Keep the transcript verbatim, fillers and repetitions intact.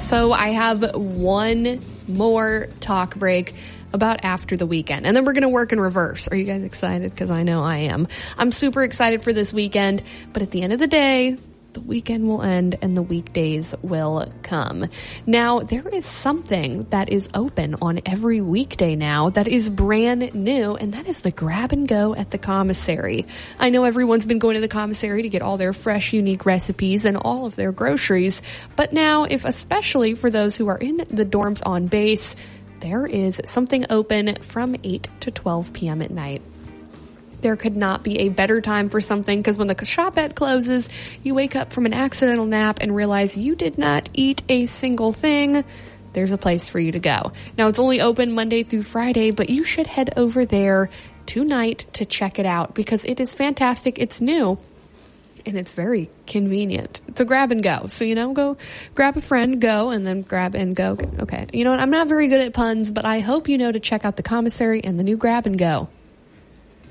So I have one more talk break about after the weekend. And then we're going to work in reverse. Are you guys excited? Because I know I am. I'm super excited for this weekend. But at the end of the day, the weekend will end and the weekdays will come. Now, there is something that is open on every weekday now that is brand new, and that is the grab and go at the commissary. I know everyone's been going to the commissary to get all their fresh, unique recipes and all of their groceries, but now, if especially for those who are in the dorms on base, there is something open from eight to twelve p.m. at night. There could not be a better time for something, because when the shopette closes, you wake up from an accidental nap and realize you did not eat a single thing. There's a place for you to go. Now, it's only open Monday through Friday, but you should head over there tonight to check it out, because it is fantastic. It's new, and it's very convenient. It's a grab and go. So, you know, go grab a friend, go, and then grab and go. Okay. You know what? I'm not very good at puns, but I hope you know to check out the commissary and the new grab and go.